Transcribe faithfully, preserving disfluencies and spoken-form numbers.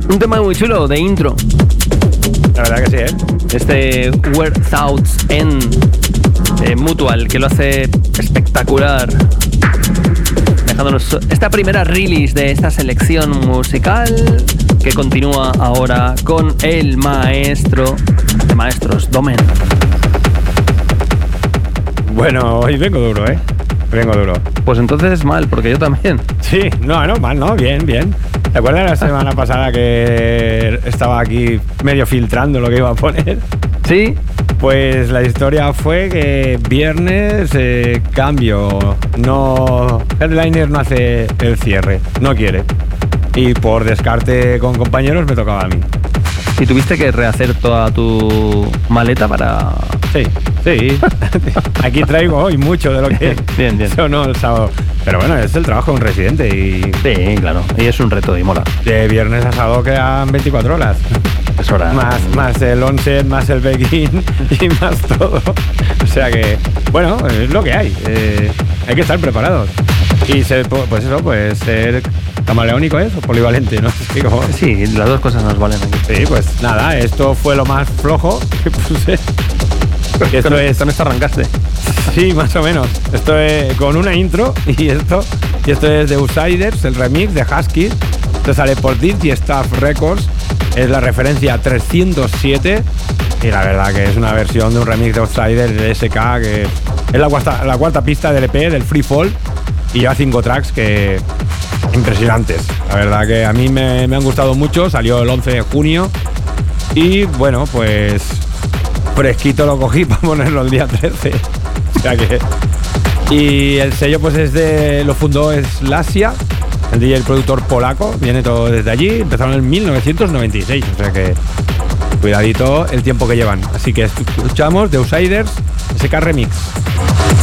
Un tema muy chulo de intro. La verdad que sí, ¿eh? Este Where Thoughts End de Mutual, que lo hace espectacular. Dejándonos esta primera release de esta selección musical que continúa ahora con el maestro de maestros, Domen. Bueno, hoy vengo duro, ¿eh? Vengo duro. Pues entonces mal, porque yo también. Sí, no, no, mal, no, bien, bien. ¿Te acuerdas la semana pasada que estaba aquí medio filtrando lo que iba a poner? Sí. Pues la historia fue que viernes eh, cambio, no, Headliner no hace el cierre, no quiere. Y por descarte con compañeros me tocaba a mí. ¿Y tuviste que rehacer toda tu maleta para...? Sí, sí. Aquí traigo hoy mucho de lo que bien, bien. sonó el sábado. Pero bueno, es el trabajo de un residente y... Sí, claro. Y es un reto y mola. De viernes a sábado quedan veinticuatro horas. Es hora. Más, más el onset, más el back-in y más todo. O sea que, bueno, es lo que hay. Eh, hay que estar preparados. Y ser, pues eso, pues ser camaleónico es o polivalente, ¿no? Sí, como... sí, las dos cosas nos valen aquí. Sí, pues nada, esto fue lo más flojo que puse. Esto con, es... con esto arrancaste. Sí, más o menos. Esto es con una intro y esto. Y esto es de Outsiders, el remix de Husky. Esto sale por Dirty Stuff Records. Es la referencia trescientos siete. Y la verdad que es una versión de un remix de Outsiders de S K que es la cuarta, la cuarta pista del E P, del Free Fall. Y lleva cinco tracks que impresionantes. La verdad que a mí me, me han gustado mucho. Salió el once de junio. Y bueno, pues fresquito lo cogí para ponerlo el día trece. O sea que... Y el sello pues es de... Lo fundó Slasia, el D J y el productor polaco. Viene todo desde allí. Empezaron en mil novecientos noventa y seis. O sea que... Cuidadito el tiempo que llevan. Así que escuchamos The Outsiders S K Remix.